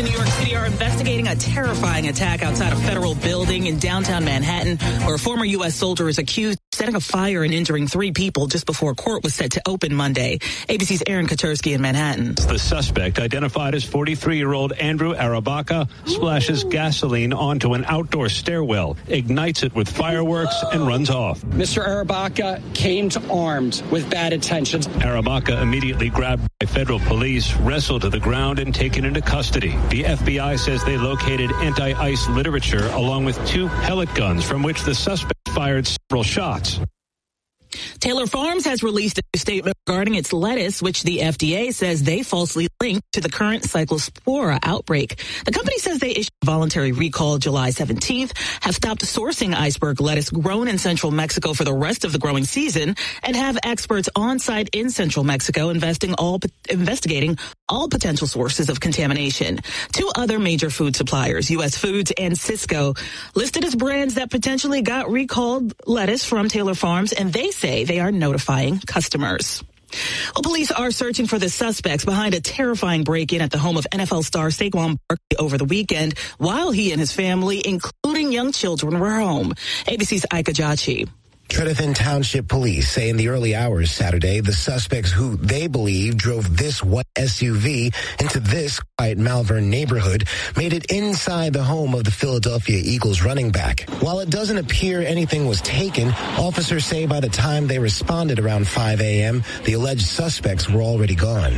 in New York City are investigating a terrifying attack outside a federal building in downtown Manhattan, where a former U.S. soldier is accused of setting a fire and injuring 3 people just before court was set to open Monday. ABC's Aaron Katersky in Manhattan. The suspect, identified as 43-year-old Andrew Arabaka, splashes gasoline onto an outdoor stairwell, ignites it with fireworks, and runs off. Mr. Arabaka came armed with bad intentions. Arabaka immediately grabbed by federal police, wrestled to the ground, and taken into custody. The FBI says they located anti-ICE literature along with 2 pellet guns from which the suspect fired several shots. Taylor Farms has released a statement regarding its lettuce, which the FDA says they falsely linked to the current Cyclospora outbreak. The company says they issued a voluntary recall July 17th, have stopped sourcing iceberg lettuce grown in central Mexico for the rest of the growing season, and have experts on site in central Mexico investigating all potential sources of contamination. 2 other major food suppliers, U.S. Foods and Sysco, listed as brands that potentially got recalled lettuce from Taylor Farms, and they say they are notifying customers. Well, police are searching for the suspects behind a terrifying break-in at the home of NFL star Saquon Barkley over the weekend while he and his family, including young children, were home. ABC's Ika Jachi. Trevethan Township Police say in the early hours Saturday, the suspects who they believe drove this white SUV into this quiet Malvern neighborhood made it inside the home of the Philadelphia Eagles running back. While it doesn't appear anything was taken, officers say by the time they responded around 5 a.m., the alleged suspects were already gone.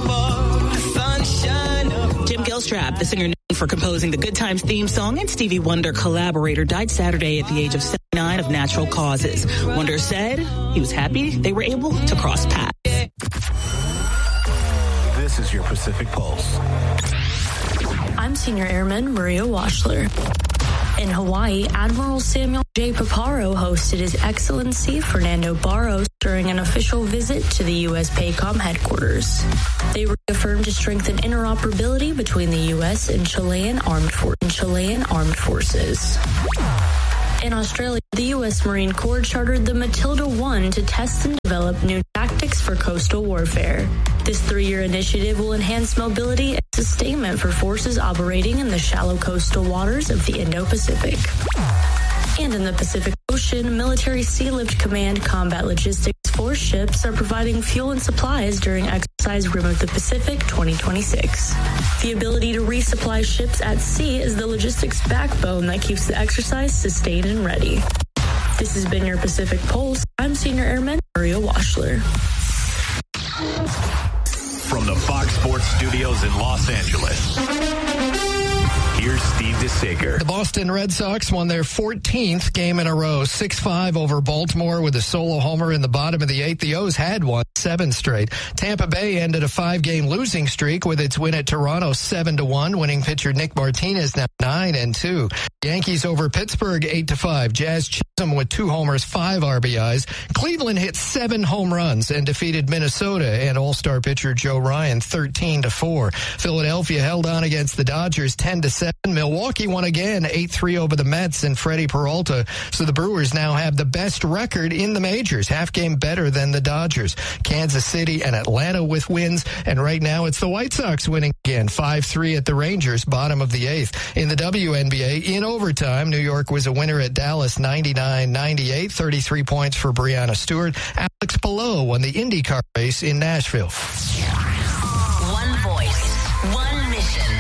Jim Gilstrap, the singer known for composing the Good Times theme song and Stevie Wonder collaborator, died Saturday at the age of 79 of natural causes. Wonder said he was happy they were able to cross paths. This is your Pacific Pulse. I'm Senior Airman Maria Washler. In Hawaii, Admiral Samuel J. Paparo hosted His Excellency Fernando Barros during an official visit to the U.S. PACOM headquarters. They reaffirmed to strengthen interoperability between the U.S. and Chilean armed forces. In Australia, the U.S. Marine Corps chartered the Matilda I to test and develop new tactics for coastal warfare. This 3-year initiative will enhance mobility and sustainment for forces operating in the shallow coastal waters of the Indo-Pacific. And in the Pacific Ocean, Military Sea Lift Command Combat Logistics Force ships are providing fuel and supplies during Exercise Rim of the Pacific 2026. The ability to resupply ships at sea is the logistics backbone that keeps the exercise sustained and ready. This has been your Pacific Pulse. I'm Senior Airman Maria Washler. From the Fox Sports Studios in Los Angeles, here's Steve DeSager. The Boston Red Sox won their 14th game in a row, 6-5 over Baltimore with a solo homer in the bottom of the 8th. The O's had won 7 straight. Tampa Bay ended a 5-game losing streak with its win at Toronto 7-1. Winning pitcher Nick Martinez now 9-2. Yankees over Pittsburgh 8-5. Jazz Chisholm with 2 homers, 5 RBIs. Cleveland hit 7 home runs and defeated Minnesota and all-star pitcher Joe Ryan 13-4. Philadelphia held on against the Dodgers 10-7. Milwaukee won again 8-3 over the Mets and Freddie Peralta. So the Brewers now have the best record in the majors, half game better than the Dodgers. Kansas City and Atlanta with wins, and right now it's the White Sox winning again, 5-3 at the Rangers, bottom of the 8th. In the WNBA, in overtime, New York was a winner at Dallas 99-98, 33 points for Breanna Stewart. Alex Palou won the IndyCar race in Nashville.